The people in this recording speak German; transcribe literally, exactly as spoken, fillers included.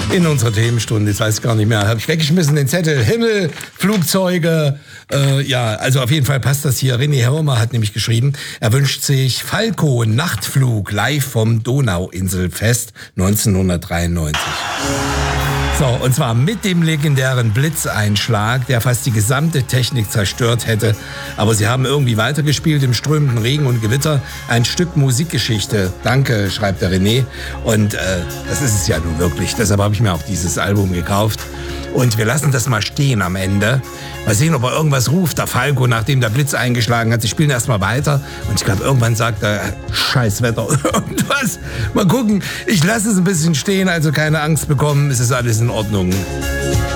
In unserer Themenstunde, jetzt weiß ich gar nicht mehr, habe ich weggeschmissen den Zettel. Himmel, Flugzeuge, äh, ja, also auf jeden Fall passt das hier. René Hörmer hat nämlich geschrieben, er wünscht sich Falco Nachtflug live vom Donauinselfest neunzehnhundertdreiundneunzig. So, und zwar mit dem legendären Blitzeinschlag, der fast die gesamte Technik zerstört hätte. Aber sie haben irgendwie weitergespielt im strömenden Regen und Gewitter. Ein Stück Musikgeschichte. Danke, schreibt der René. Und äh, das ist es ja nun wirklich. Deshalb habe ich mir auch dieses Album gekauft. Und wir lassen das mal stehen am Ende. Mal sehen, ob er irgendwas ruft, der Falco, nachdem der Blitz eingeschlagen hat. Sie spielen erstmal weiter. Und ich glaube, irgendwann sagt er, scheiß Wetter, irgendwas. Mal gucken. Ich lasse es ein bisschen stehen, also keine Angst bekommen. Es ist alles in Ordnung.